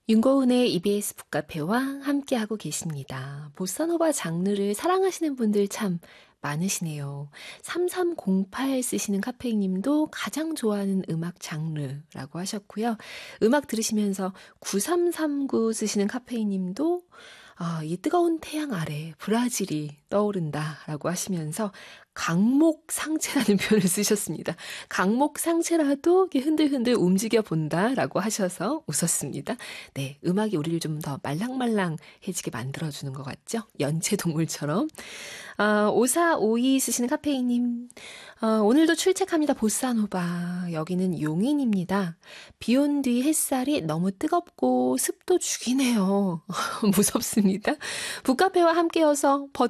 윤고은의 EBS 북카페와 함께하고 계십니다. 보사노바 장르를 사랑하시는 분들 참 많으시네요. 3308 쓰시는 카페이님도 가장 좋아하는 음악 장르라고 하셨고요. 음악 들으시면서 9339 쓰시는 카페이님도 이 뜨거운 태양 아래 브라질이 떠오른다라고 하시면서 강목상체라는 표현을 쓰셨습니다. 강목상체라도 이렇게 흔들흔들 움직여 본다라고 하셔서 웃었습니다. 네, 음악이 우리를 좀 더 말랑말랑해지게 만들어주는 것 같죠? 연체동물처럼. 5452 쓰시는 카페이님, 오늘도 출첵합니다. 보사노바. 여기는 용인입니다. 비 온 뒤 햇살이 너무 뜨겁고 습도 죽이네요. 무섭습니다. 북카페와 함께여서